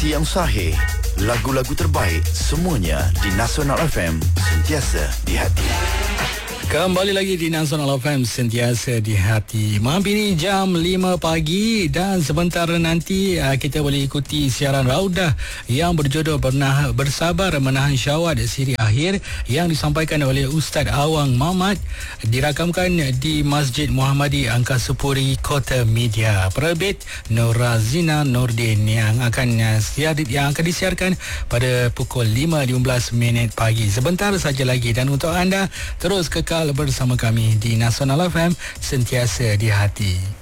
hati yang sahih. Lagu-lagu terbaik semuanya di Nasional FM, sentiasa di hati. Kembali lagi di Nasional FM, sentiasa di hati. Malam ini jam 5 pagi dan sebentar nanti kita boleh ikuti siaran Raudah yang berjodoh Bersabar Menahan Syahwat siri akhir yang disampaikan oleh Ustaz Awang Mamat, dirakamkan di Masjid Muhammadi Angkasapuri, Kota Media. Penerbit Norazina Nordin yang akan disiarkan pada pukul 5.15 pagi. Sebentar saja lagi, dan untuk anda terus kekal bersama kami di Nasional FM, sentiasa di hati.